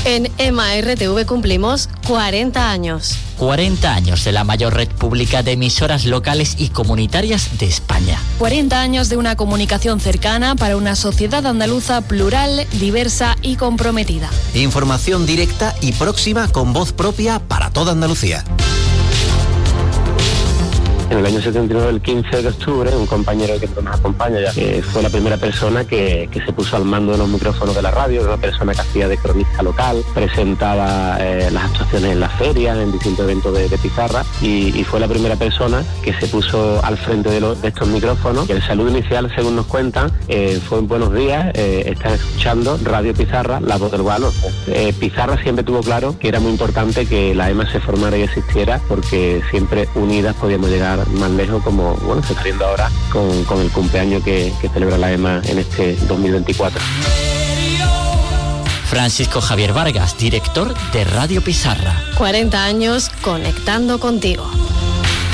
En EMA RTV cumplimos 40 años. 40 años de la mayor red pública de emisoras locales y comunitarias de España. 40 años de una comunicación cercana para una sociedad andaluza plural, diversa y comprometida. Información directa y próxima con voz propia para toda Andalucía. En el año 79, el 15 de octubre, un compañero que nos acompaña ya, que fue la primera persona que se puso al mando de los micrófonos de la radio, una persona que hacía de cronista local, presentaba las actuaciones en las ferias, en distintos eventos de pizarra, y fue la primera persona que se puso al frente de estos micrófonos. Y el saludo inicial, según nos cuentan, fue buenos días, están escuchando Radio Pizarra, la voz del baloncesto. Pizarra siempre tuvo claro que era muy importante que la EMA se formara y existiera, porque siempre unidas podíamos llegar más lejos, como bueno, se está viendo ahora con el cumpleaños que celebra la EMA en este 2024. Francisco Javier Vargas, director de Radio Pizarra. 40 años conectando contigo.